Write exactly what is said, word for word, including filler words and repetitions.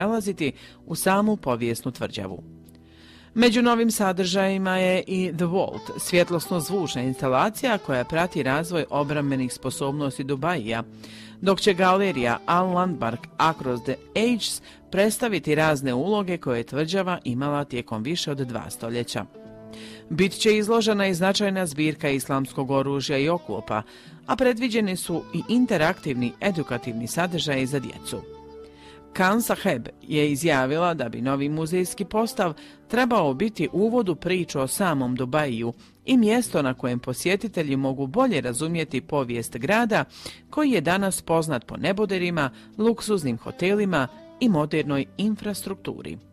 prelaziti u samu povijesnu tvrđavu. Među novim sadržajima je i The Vault, svjetlosno-zvučna instalacija koja prati razvoj obrambenih sposobnosti Dubaija, dok će galerija Al Landmark Across the Ages predstaviti razne uloge koje je tvrđava imala tijekom više od dva stoljeća. Bit će izložena i značajna zbirka islamskog oružja i oklopa, a predviđeni su i interaktivni edukativni sadržaji za djecu. Khan Saheb je izjavila da bi novi muzejski postav trebao biti uvod u priču o samom Dubaiju i mjesto na kojem posjetitelji mogu bolje razumjeti povijest grada koji je danas poznat po neboderima, luksuznim hotelima i modernoj infrastrukturi.